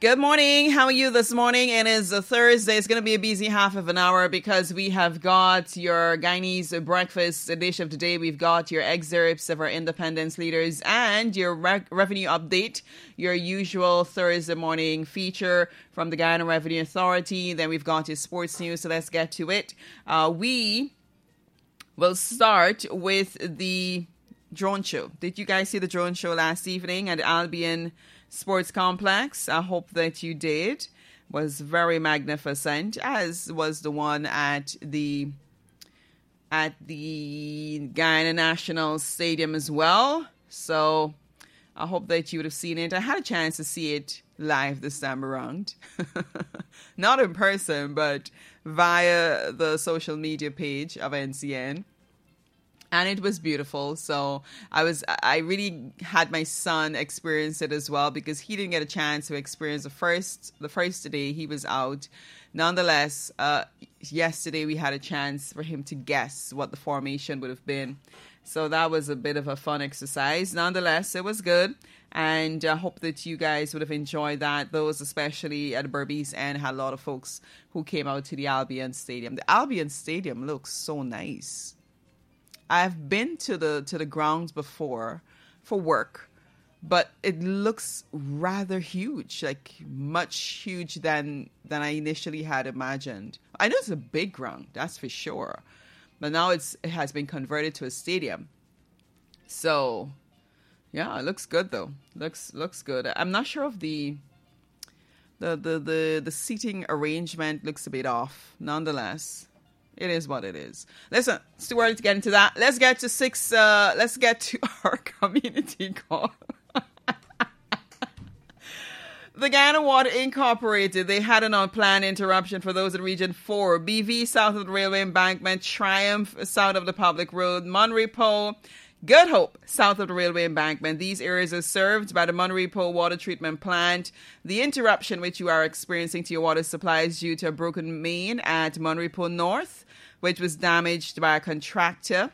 Good morning. How are you this morning? It is a Thursday. It's going to be a busy half of an hour because we have got your Guyanese breakfast dish of today. We've got your excerpts of our independence leaders and your revenue update, your usual Thursday morning feature from the Guyana Revenue Authority. Then we've got your sports news. So let's get to it. We will start with the drone show. Did you guys see the drone show last evening at Albion Sports Complex? I hope that you did. Was very magnificent, as was the one at the Guyana National Stadium as well. So I hope that you would have seen it. I had a chance to see it live this time around. Not in person, but via the social media page of NCN. And it was beautiful. So I really had my son experience it as well because he didn't get a chance to experience the first day he was out. Nonetheless, yesterday we had a chance for him to guess what the formation would have been. So that was a bit of a fun exercise. Nonetheless, it was good. And I hope that you guys would have enjoyed that. Those especially at Berbice and had a lot of folks who came out to the Albion Stadium. The Albion Stadium looks so nice. I've been to the grounds before for work, but it looks rather huge, like much huge than I initially had imagined. I know it's a big ground, that's for sure, but now it has been converted to a stadium. So, yeah, it looks good though. Looks good. I'm not sure if the seating arrangement looks a bit off. Nonetheless, it is what it is. Listen, it's too early to get into that. Let's get to our community call. The Guyana Water Incorporated, they had an unplanned interruption for those in Region 4. BV south of the railway embankment, Triumph south of the public road, Monrepo, Good Hope south of the railway embankment. These areas are served by the Monrepo water treatment plant. The interruption which you are experiencing to your water supply is due to a broken main at Monrepo North, which was damaged by a contractor,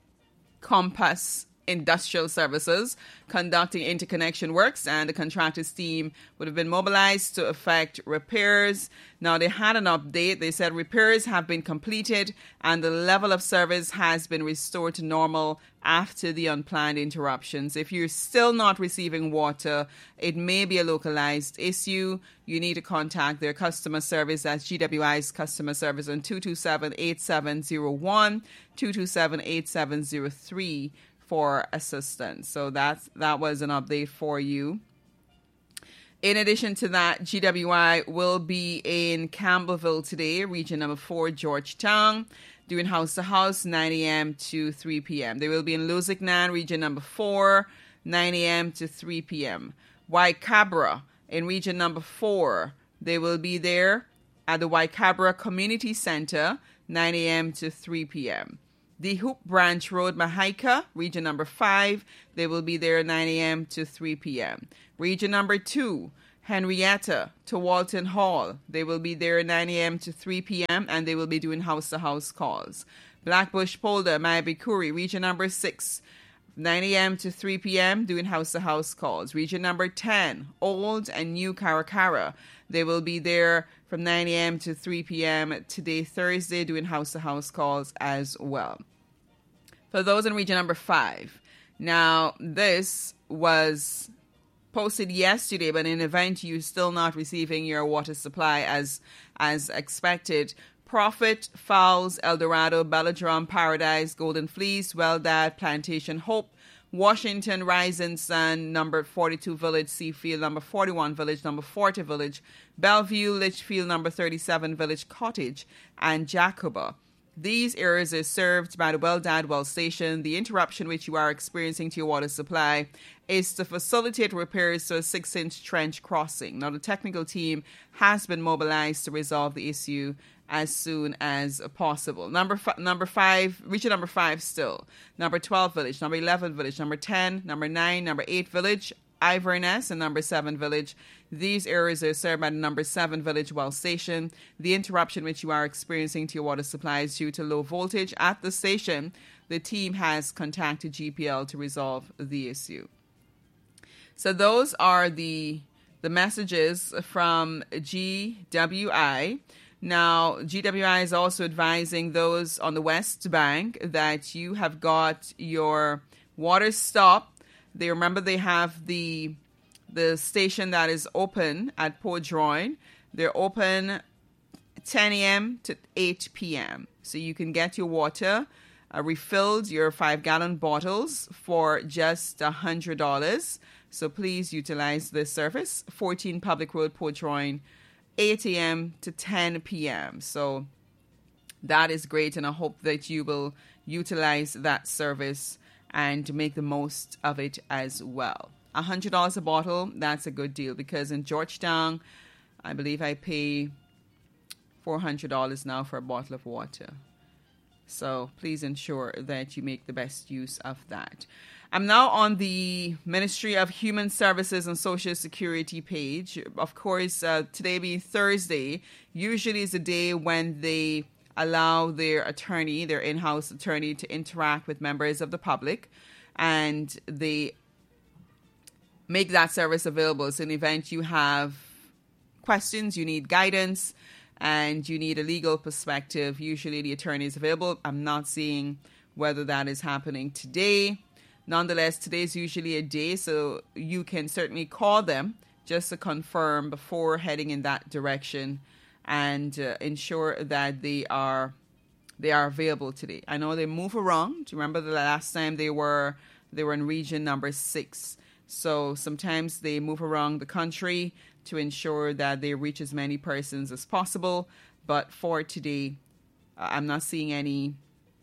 Compass Industrial Services, conducting interconnection works, and the contractor's team would have been mobilized to effect repairs. Now, they had an update. They said repairs have been completed and the level of service has been restored to normal after the unplanned interruptions. If you're still not receiving water, it may be a localized issue. You need to contact their customer service. That's GWI's customer service on 227-8701, 227-8703 for assistance. So that was an update for you. In addition to that, GWI will be in Campbellville today, region number 4, Georgetown, doing house to house, 9 a.m. to 3 p.m. They will be in Lusignan, region number 4, 9 a.m. to 3 p.m. Waikabra in region number 4, they will be there at the Waikabra Community Center, 9 a.m. to 3 p.m. The Hoop Branch Road, Mahaika, region number 5, they will be there 9 a.m. to 3 p.m. Region number 2, Henrietta to Walton Hall, they will be there 9 a.m. to 3 p.m. and they will be doing house-to-house calls. Blackbush Polder, Maibikuri, region number 6, 9 a.m. to 3 p.m. doing house-to-house calls. Region number 10, Old and New Karakara, they will be there from 9 a.m. to 3 p.m. today, Thursday, doing house-to-house calls as well. For those in region number 5, now this was posted yesterday, but in event you're still not receiving your water supply as expected, Prophet, Fowles, Eldorado, Belladrum, Paradise, Golden Fleece, Weldad, Plantation Hope, Washington, Rising Sun, number 42 Village, Seafield, number 41 Village, number 40 Village, Bellevue, Litchfield, number 37 Village Cottage, and Jacoba. These areas are served by the Weldad Well Station. The interruption which you are experiencing to your water supply is to facilitate repairs to a 6-inch trench crossing. Now, the technical team has been mobilized to resolve the issue as soon as possible. Number 5, region number 5 still. Number 12 Village, number 11 Village, number 10, number 9, number 8 Village, Iverness, and number 7 Village. These areas are served by the number 7 Village Well Station. The interruption which you are experiencing to your water supply is due to low voltage at the station. The team has contacted GPL to resolve the issue. So those are the the messages from GWI. Now, GWI is also advising those on the West Bank that you have got your water stopped. They have the station that is open at Port Droin. They're open 10 a.m. to 8 p.m. So you can get your water refilled, your 5-gallon bottles, for just $100. So please utilize this service. 14 Public Road, Port Droin, 8 a.m. to 10 p.m. So that is great, and I hope that you will utilize that service and make the most of it as well. $100 a bottle, that's a good deal, because in Georgetown, I believe I pay $400 now for a bottle of water. So please ensure that you make the best use of that. I'm now on the Ministry of Human Services and Social Security page. Of course, today being Thursday, usually is a day when they allow their attorney, their in-house attorney, to interact with members of the public, and they make that service available. So in the event you have questions, you need guidance, and you need a legal perspective, usually the attorney is available. I'm not seeing whether that is happening today. Nonetheless, today is usually a day, so you can certainly call them just to confirm before heading in that direction, and ensure that they are available today. I know they move around. Do you remember the last time they were in region number 6? So sometimes they move around the country to ensure that they reach as many persons as possible. But for today, I'm not seeing any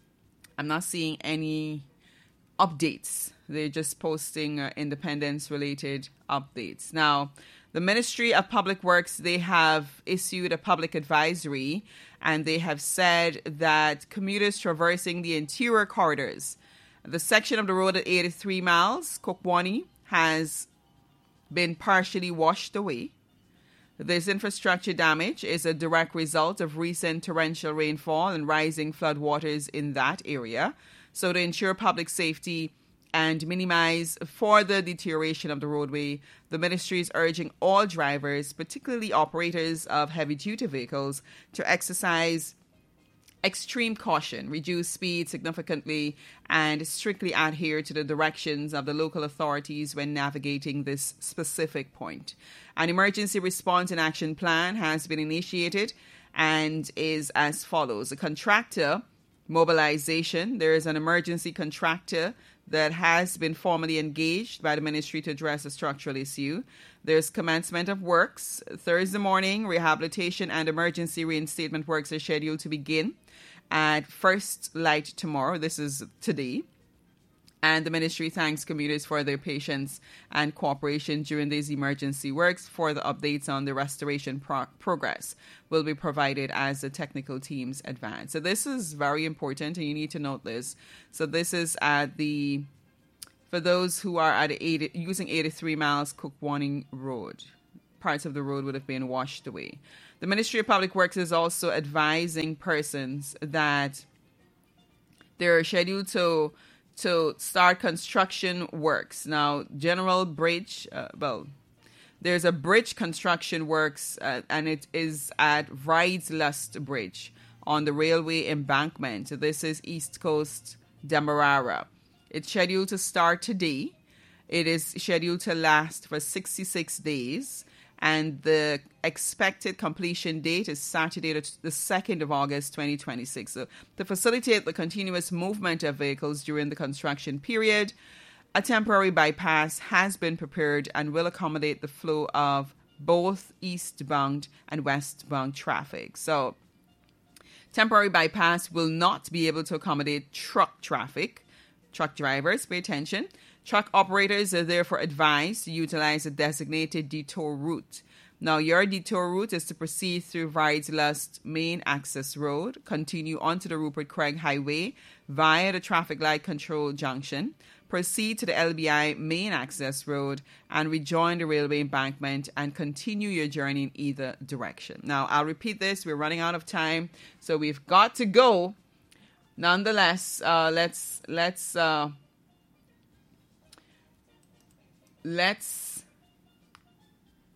updates. They're just posting independence-related updates. Now, the Ministry of Public Works, they have issued a public advisory, and they have said that commuters traversing the interior corridors, the section of the road at 83 miles, Kokwani, has been partially washed away. This infrastructure damage is a direct result of recent torrential rainfall and rising floodwaters in that area. So to ensure public safety and minimize further deterioration of the roadway, the ministry is urging all drivers, particularly operators of heavy-duty vehicles, to exercise extreme caution, reduce speed significantly, and strictly adhere to the directions of the local authorities when navigating this specific point. An emergency response and action plan has been initiated and is as follows. A contractor mobilization. There is an emergency contractor that has been formally engaged by the ministry to address a structural issue. There's commencement of works. Thursday morning, rehabilitation and emergency reinstatement works are scheduled to begin at first light tomorrow. This is today. And the ministry thanks commuters for their patience and cooperation during these emergency works. Further updates on the restoration progress will be provided as the technical teams advance. So this is very important, and you need to note this. So this is for those who are at using 83 miles Kokwani Road. Parts of the road would have been washed away. The Ministry of Public Works is also advising persons that they're scheduled to start construction works. Now, General Bridge, there's a bridge construction works, and it is at Wrightslust Bridge on the railway embankment. So this is East Coast Demerara. It's scheduled to start today. It is scheduled to last for 66 days. And the expected completion date is Saturday, the 2nd of August, 2026. So to facilitate the continuous movement of vehicles during the construction period, a temporary bypass has been prepared and will accommodate the flow of both eastbound and westbound traffic. So temporary bypass will not be able to accommodate truck traffic. Truck drivers, pay attention. Truck operators are therefore advised to utilize a designated detour route. Now, your detour route is to proceed through Wrightslust Main Access Road, continue onto the Rupert Craig Highway via the traffic light control junction, proceed to the LBI Main Access Road, and rejoin the railway embankment and continue your journey in either direction. Now, I'll repeat this. We're running out of time, so we've got to go. Nonetheless, let's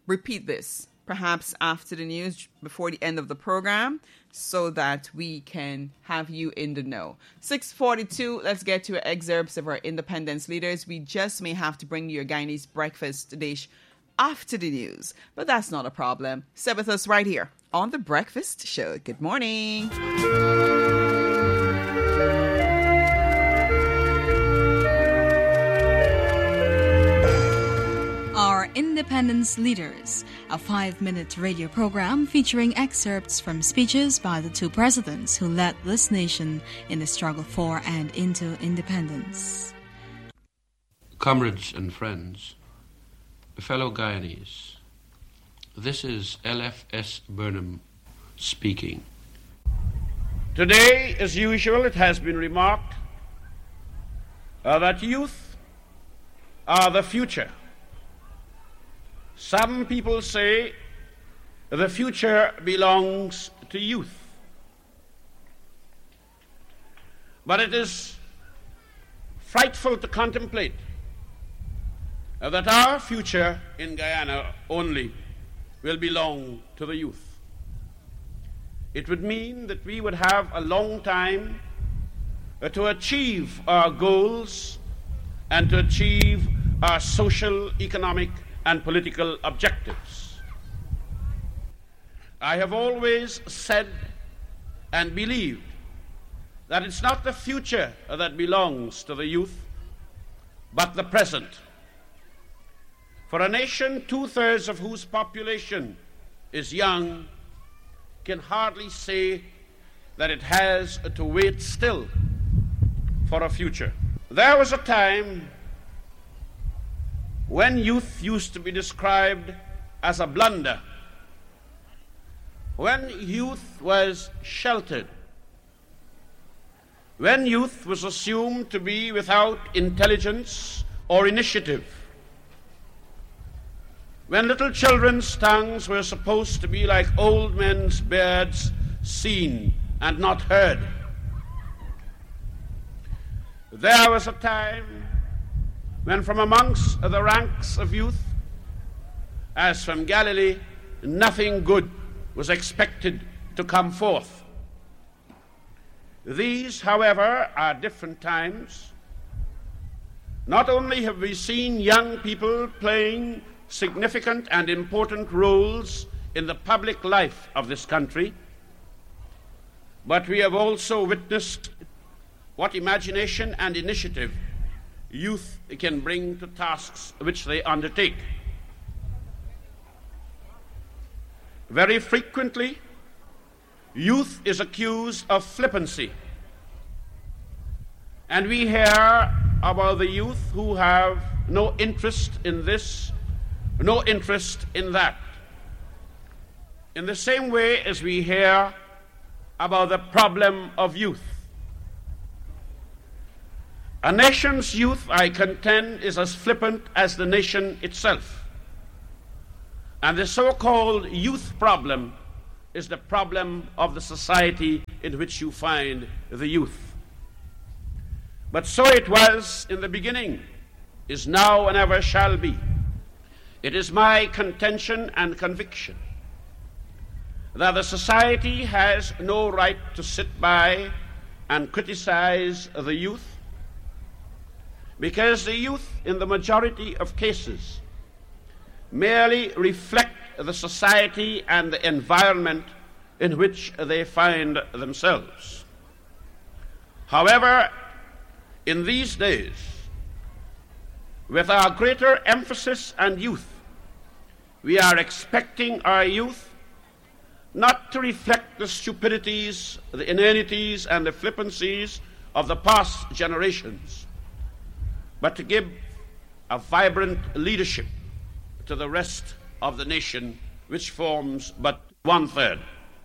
repeat this, perhaps after the news, before the end of the program, so that we can have you in the know. 6:42, let's get to excerpts of our independence leaders. We just may have to bring you a Guyanese breakfast dish after the news, but that's not a problem. Stay with us right here on The Breakfast Show. Good morning. Our Independence Leaders, a 5-minute radio program featuring excerpts from speeches by the two presidents who led this nation in the struggle for and into independence. Comrades and friends, fellow Guyanese, this is LFS Burnham speaking. Today, as usual, it has been remarked that youth are the future. Some people say the future belongs to youth. But it is frightful to contemplate that our future in Guyana only will belong to the youth. It would mean that we would have a long time to achieve our goals and to achieve our social, economic, and political objectives. I have always said and believed that it's not the future that belongs to the youth, but the present. For a nation 2/3 of whose population is young can hardly say that it has to wait still for a future. There was a time when youth used to be described as a blunder, when youth was sheltered, when youth was assumed to be without intelligence or initiative, when little children's tongues were supposed to be like old men's beards, seen and not heard. There was a time when from amongst the ranks of youth, as from Galilee, nothing good was expected to come forth. These, however, are different times. Not only have we seen young people playing significant and important roles in the public life of this country, but we have also witnessed what imagination and initiative youth can bring to tasks which they undertake. Very frequently, youth is accused of flippancy, and we hear about the youth who have no interest in this, no interest in that. In the same way as we hear about the problem of youth. A nation's youth, I contend, is as flippant as the nation itself. And the so-called youth problem is the problem of the society in which you find the youth. But so it was in the beginning, is now and ever shall be. It is my contention and conviction that the society has no right to sit by and criticize the youth, because the youth, in the majority of cases, merely reflect the society and the environment in which they find themselves. However, in these days, with our greater emphasis on youth, we are expecting our youth not to reflect the stupidities, the inanities, and the flippancies of the past generations, but to give a vibrant leadership to the rest of the nation, which forms but 1/3.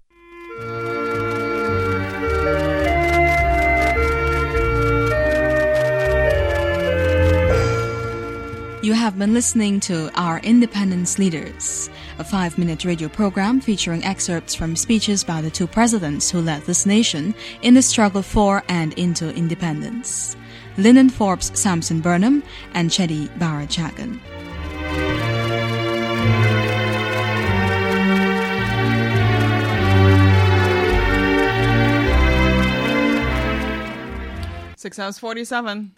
You have been listening to Our Independence Leaders, a 5-minute radio program featuring excerpts from speeches by the two presidents who led this nation in the struggle for and into independence. Lyndon Forbes Sampson Burnham and Chedi Barachagan. 6 hours 47.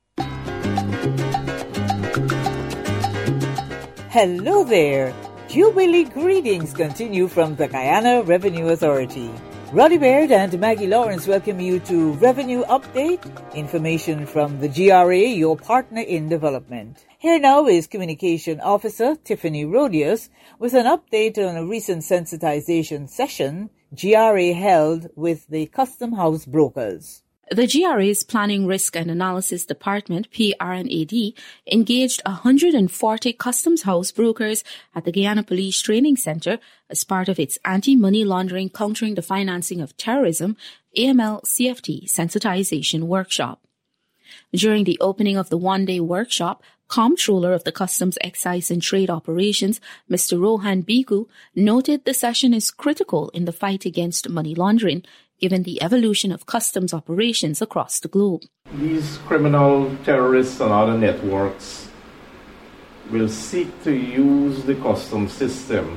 Hello there. Jubilee greetings continue from the Guyana Revenue Authority. Roddy Baird and Maggie Lawrence welcome you to Revenue Update, information from the GRA, your partner in development. Here now is Communication Officer Tiffany Rodius with an update on a recent sensitization session GRA held with the Custom House brokers. The GRA's Planning, Risk and Analysis Department, PRNAD, engaged 140 Customs House brokers at the Guyana Police Training Center as part of its Anti-Money Laundering Countering the Financing of Terrorism, AML-CFT Sensitization Workshop. During the opening of the one-day workshop, Comptroller of the Customs, Excise and Trade Operations, Mr. Rohan Biku, noted the session is critical in the fight against money laundering, given the evolution of customs operations across the globe. These criminal terrorists and other networks will seek to use the customs system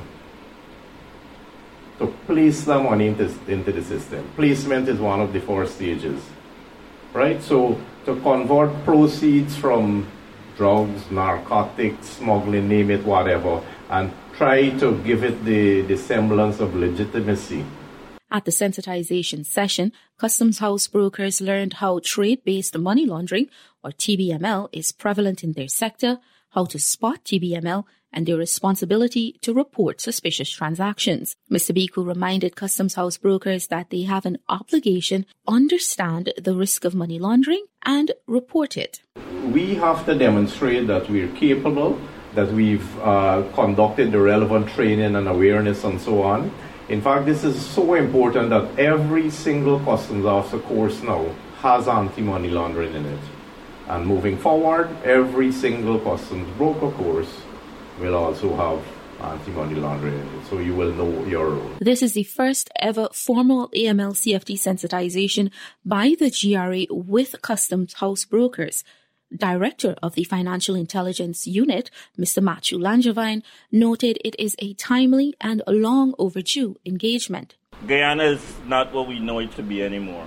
to place their money into the system. Placement is one of the 4 stages, right? So to convert proceeds from drugs, narcotics, smuggling, name it, whatever, and try to give it the semblance of legitimacy. At the sensitization session, Customs House brokers learned how trade-based money laundering, or TBML, is prevalent in their sector, how to spot TBML, and their responsibility to report suspicious transactions. Mr. Biku reminded Customs House brokers that they have an obligation to understand the risk of money laundering and report it. We have to demonstrate that we're capable, that we've conducted the relevant training and awareness and so on. In fact, this is so important that every single customs officer course now has anti-money laundering in it. And moving forward, every single customs broker course will also have anti-money laundering in it, so you will know your role. This is the first ever formal AML-CFT sensitization by the GRA with Customs House brokers. Director of the Financial Intelligence Unit, Mr. Matthew Langevin, noted it is a timely and long overdue engagement. Guyana is not what we know it to be anymore.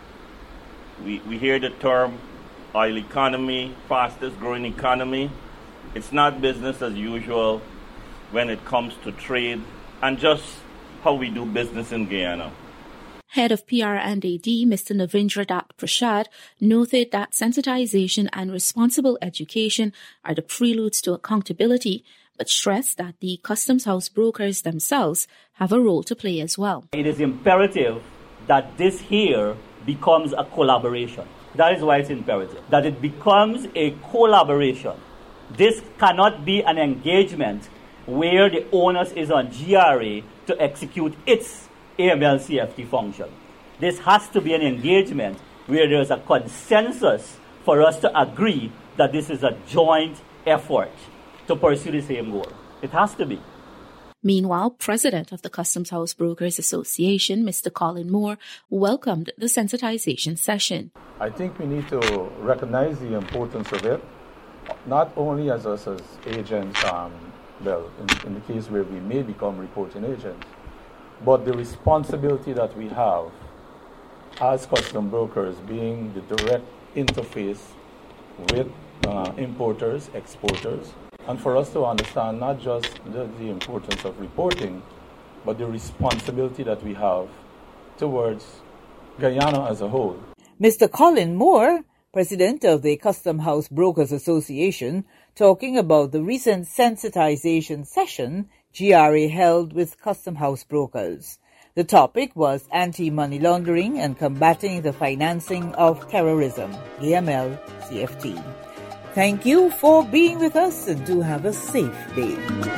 We hear the term oil economy, fastest growing economy. It's not business as usual when it comes to trade and just how we do business in Guyana. Head of PRNAD, Mr. Navindra Dutt Prasad, noted that sensitization and responsible education are the preludes to accountability, but stressed that the Customs House brokers themselves have a role to play as well. It is imperative that this here becomes a collaboration. That is why it's imperative, that it becomes a collaboration. This cannot be an engagement where the onus is on GRA to execute its AML-CFT function. This has to be an engagement where there is a consensus for us to agree that this is a joint effort to pursue the same goal. It has to be. Meanwhile, President of the Customs House Brokers Association, Mr. Colin Moore, welcomed the sensitization session. I think we need to recognize the importance of it, not only as us as agents, in the case where we may become reporting agents, but the responsibility that we have as custom brokers, being the direct interface with importers, exporters, and for us to understand not just the importance of reporting, but the responsibility that we have towards Guyana as a whole. Mr. Colin Moore, President of the Custom House Brokers Association, talking about the recent sensitization session GRA held with Custom House brokers. The topic was anti-money laundering and combating the financing of terrorism, AML-CFT. Thank you for being with us and do have a safe day.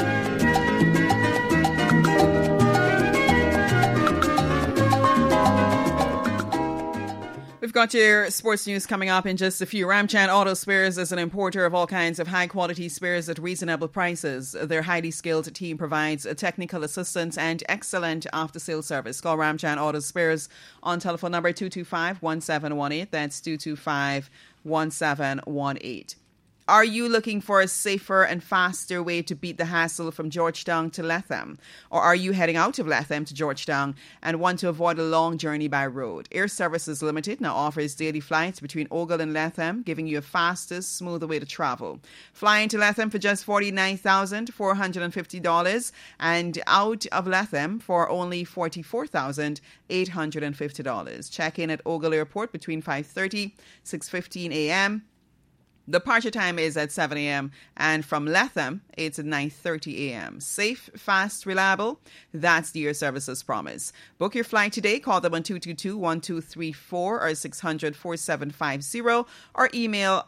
We've got your sports news coming up in just a few. Ramchan Auto Spares is an importer of all kinds of high-quality spares at reasonable prices. Their highly skilled team provides technical assistance and excellent after-sales service. Call Ramchan Auto Spares on telephone number 225-1718. That's 225-1718. Are you looking for a safer and faster way to beat the hassle from Georgetown to Latham? Or are you heading out of Latham to Georgetown and want to avoid a long journey by road? Air Services Limited now offers daily flights between Ogle and Latham, giving you a fastest, smoother way to travel. Flying to Latham for just $49,450 and out of Latham for only $44,850. Check in at Ogle Airport between 5:30 6:15 a.m. Departure time is at 7 a.m. and from Latham, it's at 9:30 a.m. Safe, fast, reliable. That's the Air Services promise. Book your flight today. Call them on 222-1234 or 600-4750 or email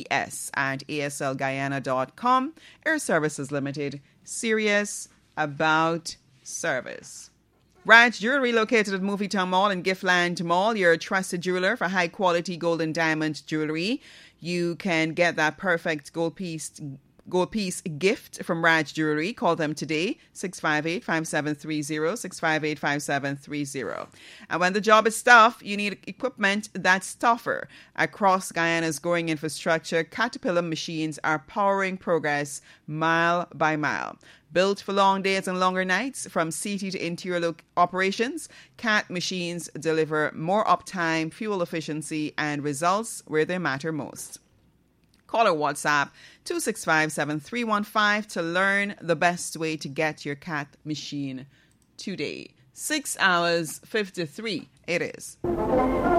res@aslguyana.com. Air Services Limited. Serious about service. Raj Jewelry, located at Movietown Mall and Giftland Mall, your trusted jeweler for high-quality gold and diamond jewelry. You can get that perfect gold piece gift from Raj Jewelry. Call them today, 658-5730, 658-5730. And when the job is tough, you need equipment that's tougher. Across Guyana's growing infrastructure, Caterpillar machines are powering progress mile by mile. Built for long days and longer nights, from city to interior operations, CAT machines deliver more uptime, fuel efficiency, and results where they matter most. Call or WhatsApp 265-7315 to learn the best way to get your CAT machine today. 6 hours 53 it is.